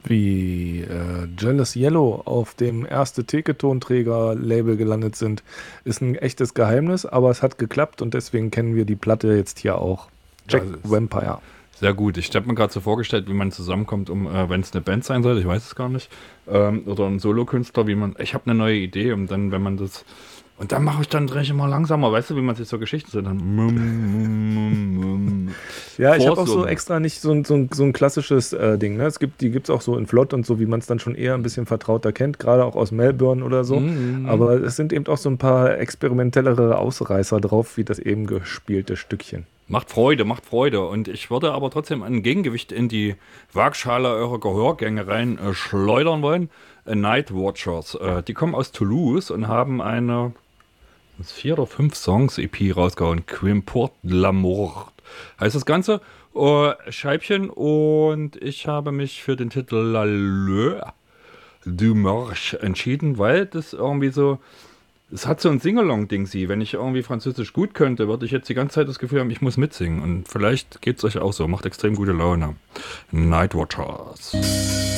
wie Jealous Yellow auf dem erste Theke-Tonträger-Label gelandet sind, ist ein echtes Geheimnis, aber es hat geklappt und deswegen kennen wir die Platte jetzt hier auch. Jack Vampire. Sehr gut. Ich habe mir gerade so vorgestellt, wie man zusammenkommt, wenn es eine Band sein soll, ich weiß es gar nicht, oder ein Solokünstler, ich habe eine neue Idee und dann, wenn man das, und dann drehe ich immer langsamer, weißt du, wie man sich so Geschichten so dann Ja, ich habe auch so extra nicht so ein klassisches Ding. Ne? Die gibt's auch so in Flott und so, wie man es dann schon eher ein bisschen vertrauter kennt, gerade auch aus Melbourne oder so. Aber es sind eben auch so ein paar experimentellere Ausreißer drauf, wie das eben gespielte Stückchen. Macht Freude. Und ich würde aber trotzdem ein Gegengewicht in die Waagschale eurer Gehörgänge rein schleudern wollen. Night Watchers. Die kommen aus Toulouse und haben eine 4 oder 5 Songs EP rausgehauen. Quimport de l'amour heißt das Ganze. Scheibchen. Und ich habe mich für den Titel La Leu du Marche entschieden, weil das irgendwie so... Es hat so ein Singalong-Ding, wenn ich irgendwie Französisch gut könnte, würde ich jetzt die ganze Zeit das Gefühl haben, ich muss mitsingen. Und vielleicht geht es euch auch so. Macht extrem gute Laune. Night Watchers.